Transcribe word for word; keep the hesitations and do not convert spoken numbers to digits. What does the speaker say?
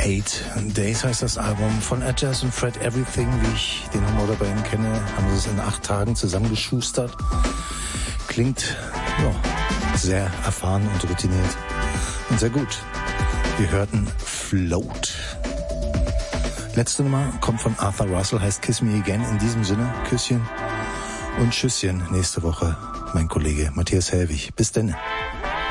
Eight Days heißt das Album von Ed Jazz und Fred Everything, wie ich den Humor dabei kenne, haben sie es in acht Tagen zusammengeschustert. Klingt ja, sehr erfahren und routiniert und sehr gut. Wir hörten Float. Letzte Nummer kommt von Arthur Russell, heißt Kiss Me Again. In diesem Sinne, Küsschen und Tschüsschen. Nächste Woche mein Kollege Matthias Helwig. Bis denn.